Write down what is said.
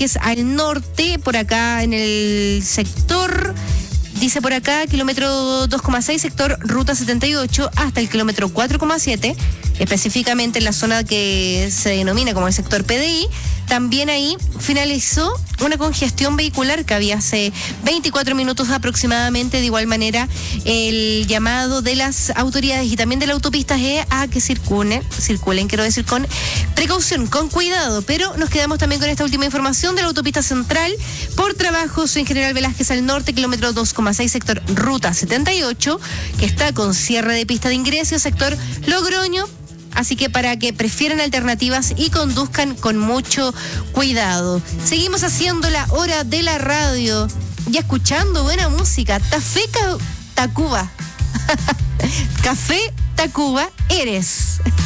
Velázquez al norte, por acá en el sector... Dice por acá, kilómetro 2,6, sector Ruta 78, hasta el kilómetro 4,7, específicamente en la zona que se denomina como el sector PDI. También ahí finalizó una congestión vehicular que había hace 24 minutos aproximadamente. De igual manera, el llamado de las autoridades y también de la autopista es a que circulen, quiero decir, con precaución, con cuidado. Pero nos quedamos también con esta última información de la autopista central por trabajos en General Velázquez al norte, kilómetro 2,6, sector Ruta 78, que está con cierre de pista de ingreso, sector Logroño. Así que para que prefieran alternativas y conduzcan con mucho cuidado. Seguimos haciendo la hora de la radio y escuchando buena música. Café Tacuba. Café Tacuba eres.